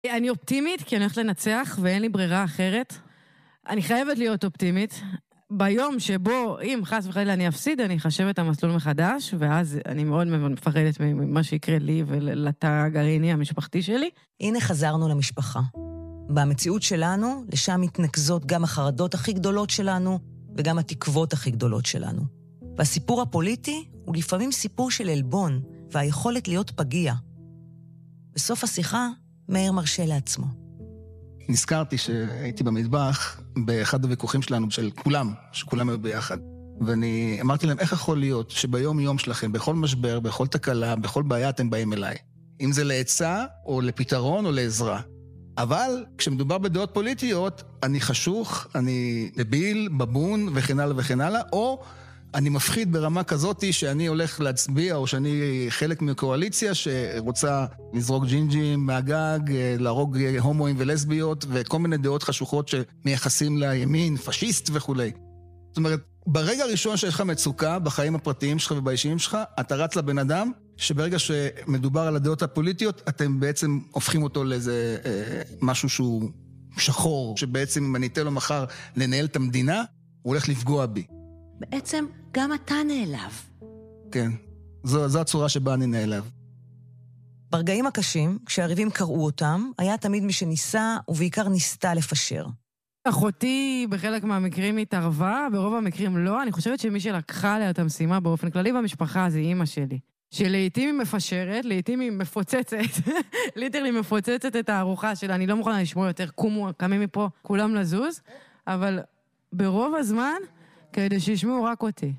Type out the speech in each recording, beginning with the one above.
אני אופטימית כי אני הולכת לנצח ואין לי ברירה אחרת. אני חייבת להיות אופטימית. ביום שבו, אם חס וחלילה אני אפסיד, אני אחשב את המסלול מחדש, ואז אני מאוד מפחדת ממה שיקרה לי ולתא הגרעיני המשפחתי שלי. הנה חזרנו למשפחה. במציאות שלנו, לשם מתנקזות גם החרדות הכי גדולות שלנו, וגם התקוות הכי גדולות שלנו. והסיפור הפוליטי הוא לפעמים סיפור של אלבון, והיכולת להיות פגיע. בסוף השיחה, מאיר מרשה לעצמו. נזכרתי שהייתי במטבח באחד הוויכוחים שלנו, של כולם, שכולם היו ביחד. ואני אמרתי להם, איך יכול להיות שביום יום שלכם, בכל משבר, בכל תקלה, בכל בעיה, אתם באים אליי? אם זה לעצה, או לפתרון, או לעזרה. אבל כשמדובר בדעות פוליטיות, אני חשוך, אני דביל, בבון, וכן הלאה וכן הלאה, או אני מפחיד ברמה כזאת שאני הולך להצביע, או שאני חלק מקואליציה שרוצה לזרוק ג'ינג'ים מהגג, להרוג הומואים ולסביות, וכל מיני דעות חשוכות שמייחסים לימין, פשיסט וכו'. זאת אומרת, ברגע הראשון שיש לך מצוקה בחיים הפרטיים שלך ובאישיים שלך, אתה רץ לבן אדם, שברגע שמדובר על הדעות הפוליטיות, אתם בעצם הופכים אותו לאיזה משהו שהוא שחור, שבעצם אם אני אתן לו מחר לנהל את המדינה, הוא הולך לפגוע בי. בעצם גם אתה נעלב. כן, זו הצורה שבה אני נעלב. ברגעים הקשים, כשהריבים קראו אותם, היה תמיד מי שניסה ובעיקר ניסתה לפשר. אחותי בחלק מהמקרים התערבה, ברוב המקרים לא. אני חושבת שמי שלקחה עליה את המשימה באופן כללי במשפחה זה אימא שלי. שלעיתים היא מפשרת, לעיתים היא מפוצצת, ליטרלי מפוצצת את הארוחה שלה. אני לא מוכנה לשמוע יותר, קמים מפה, כולם לזוז, אבל ברוב הזמן, כדי שישמעו רק אותי.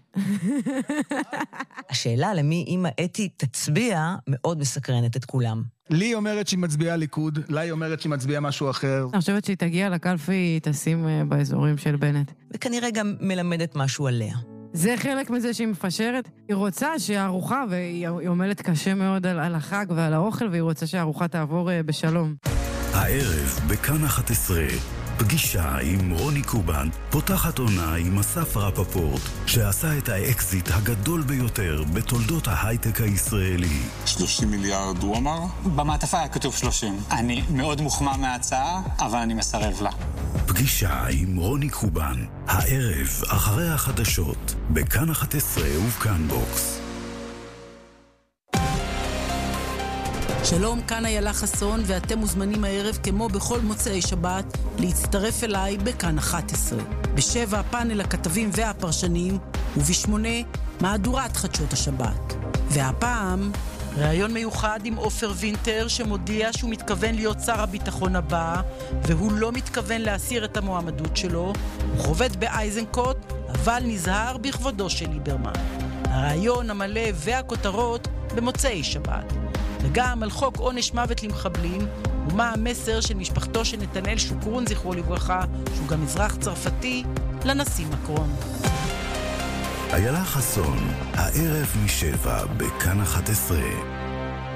השאלה למי אמא אתי תצביע מאוד מסקרנת את כולם. לי אומרת שהיא מצביעה ליכוד, לה היא אומרת שהיא מצביעה משהו אחר. אני חושבת שהיא תגיע לקלפי, היא תשים באזורים של בנט. וכנראה גם מלמדת משהו עליה. זה חלק מזה שהיא מפשרת. היא רוצה שהארוחה, והיא עומדת קשה מאוד על החג ועל האוכל, והיא רוצה שהארוחה תעבור בשלום. הערב בכאן 11, פגישה עם רוני קובן, פותחת עונה עם אסף רפפורט, שעשה את האקזיט הגדול ביותר בתולדות ההייטק הישראלי. 30 מיליארד הוא אמר? במעטפה היה כתוב 30. אני מאוד מוחמא מההצעה, אבל אני מסרב לה. פגישה עם רוני קובן, הערב אחרי החדשות, בכאן 11 ובכאן בוקס. שלום, כאן איילה חסון, ואתם מוזמנים הערב כמו בכל מוצאי שבת להצטרף אליי בכאן 11. ב7 פאנל הכתבים והפרשנים, וב8 מהדורת חדשות השבת. והפעם ראיון מיוחד עם עופר וינטר שמודיע שהוא מתכוון להיות שר הביטחון הבא, והוא לא מתכוון להסיר את המועמדות שלו. הוא חובט באייזנקוט, אבל נזהר בכבודו של ליברמן. הראיון המלא והכותרות במוצאי שבת. וגם על חוק עונש מוות למחבלים, ומה המסר של משפחתו של נתנאל שוקרון, זכרו לברכה, שהוא גם אזרח צרפתי, לנשיא מקרון. איילה חסון, הערב מ7 בכאן 11.